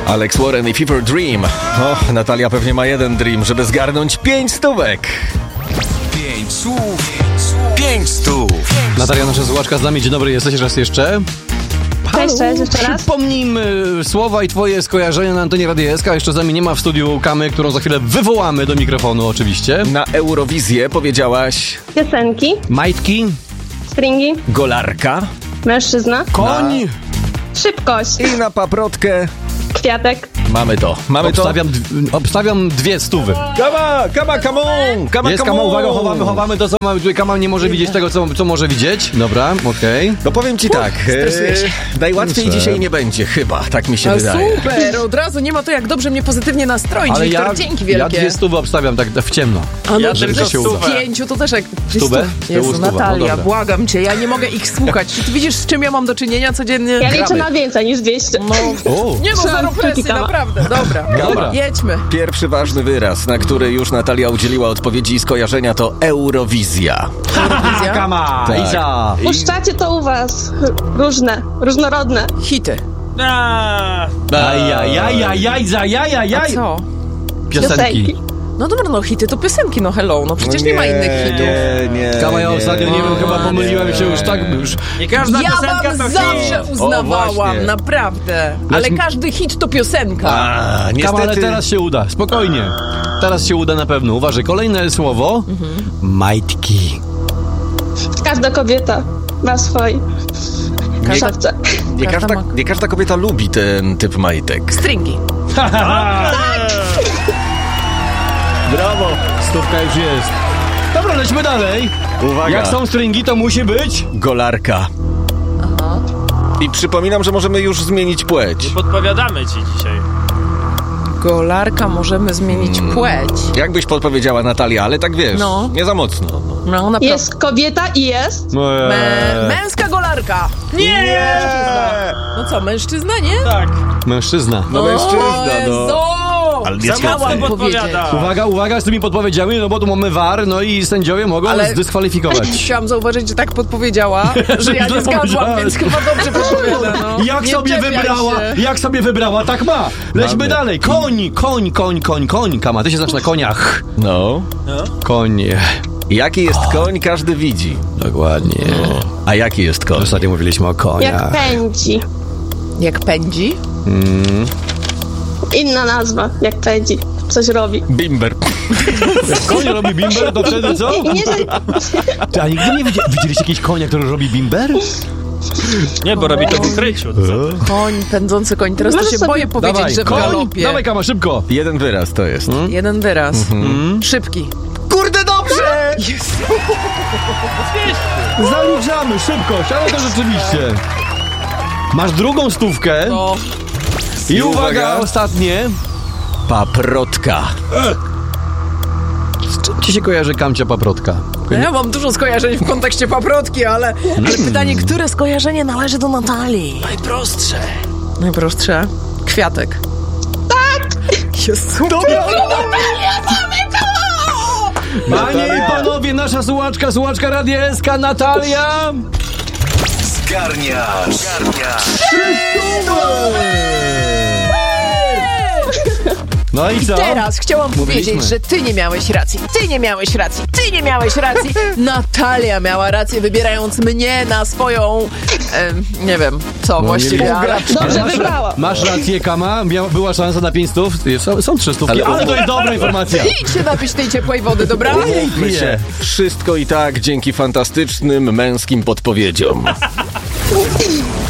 Alex Warren i Fever Dream. O, Natalia pewnie ma jeden dream, żeby zgarnąć 5 stówek. 5 słów, 5 stów. Natalia, nasza słuchaczka z nami. Dzień dobry, jesteś raz jeszcze? Cześć, jeszcze raz. Przypomnijmy słowa i twoje skojarzenia na antenie Radia SK. Jeszcze z nami nie ma w studiu Kamy, którą za chwilę wywołamy do mikrofonu oczywiście. Na Eurowizję powiedziałaś Piosenki, Majtki, stringi, golarka mężczyzna, koń. szybkość, i na paprotkę kwiatek. mamy to. Obstawiam 2 stówy. Kama, come on! Jest Kama, uwaga, chowamy to, co mamy. Tutaj Kama nie może widzieć tego, co może widzieć. Dobra, okej. No powiem ci tak, najłatwiej Proszę. dzisiaj nie będzie chyba, tak mi się wydaje. Super, od razu nie ma to jak dobrze mnie pozytywnie nastroić, Ale Wiktor, dzięki ja wielkie. 2 stówy obstawiam tak w ciemno. A no, Ja też się uda. 5 to też jak... Stówę? Jezu, Stówę, no Natalia, dobra. błagam cię, ja nie mogę ich słuchać. Czy ty widzisz, z czym ja mam do czynienia codziennie? Ja liczę Gramy. na więcej niż 200. No, nie no, zero presji, Kama. naprawdę. Dobra, jedźmy. Pierwszy ważny wyraz, na który już Natalia udzieliła odpowiedzi i skojarzenia, to Eurowizja. Eurowizja? Kama, Tak. Iza. Puszczacie to u was różne, różnorodne. Hity. A co? Piosenki. No dobra, no hity to piosenki, no hello, no przecież nie ma innych hitów. Nie. Kama, ja ostatnio nie wiem, chyba pomyliłem się już tak już. Nie każda Ja piosenka wam to zawsze hit. uznawałam, właśnie. naprawdę. Ale każdy hit to piosenka. A, niestety. Kama, ale teraz się uda, spokojnie. Teraz się uda na pewno. Uważaj, kolejne słowo. Majtki. Każda kobieta ma swoje szafce. Nie każda kobieta lubi ten typ majtek. Stringi. Brawo, stówka już jest. Dobra, lećmy dalej. Uwaga, Jak są stringi, to musi być golarka. I przypominam, że możemy już zmienić płeć. Podpowiadamy ci dzisiaj. Golarka, możemy zmienić płeć. Jak byś podpowiedziała, Natalia, ale tak wiesz, No. nie za mocno. No naprawdę. Jest kobieta i jest. Męska golarka. Nie! No co, mężczyzna, nie? Tak. mężczyzna. No mężczyzna, no. Jezu! Ale nie Chciałam słodny. podpowiada. Uwaga z tymi podpowiedziami, no bo tu mamy VAR, no i sędziowie mogą Ale- zdyskwalifikować. Chciałam zauważyć, że tak podpowiedziała, że ja nie zgadłam, więc chyba dobrze podpowiada, no. Jak Nie sobie czepiaj wybrała, tak ma. Lećmy Mamy. dalej. Koń. Kama, ty się znasz na koniach. No. Koń. Jaki jest koń, każdy widzi. Dokładnie. A jaki jest koń? Ostatnio mówiliśmy o Jak koniach. pędzi. Jak pędzi? Inna nazwa, jak pędzi. Coś robi. Bimber. Jak koń robi bimber, to wtedy co? Nie, że... Ty, a nigdy nie widzieliście jakiegoś konia, który robi bimber? Nie, bo robi to w ukryciu. Koń, pędzący koń. Teraz to Możesz się sobie- boję powiedzieć, Dawaj, że w koń. galopie. Dawaj, Kama, szybko. Jeden wyraz to jest. Jeden wyraz. Szybki. Kurde, dobrze! Zaliczamy, szybkość, ale to rzeczywiście. Masz drugą stówkę. No. I uwaga, uwaga. ostatnie. Paprotka. Z czym ci się kojarzy Kamcia paprotka? Ja mam dużo skojarzeń w kontekście paprotki, ale pytanie, które skojarzenie należy do Natalii? Najprostsze. Kwiatek. Tak! Jezu. Panie i panowie, nasza słuchaczka Radia SK, Natalia. Zgarniasz. No i co? Teraz chciałam powiedzieć, że ty nie miałeś racji. Natalia miała rację, wybierając mnie na swoją... nie wiem, co właściwie, ale... Dobrze wybrała. Masz rację, Kama. Była szansa na 5 stów. Są 3 stówki, ale to jest dobra informacja. Idź się napić tej ciepłej wody, dobra? Umówmy się. Wszystko i tak dzięki fantastycznym męskim podpowiedziom.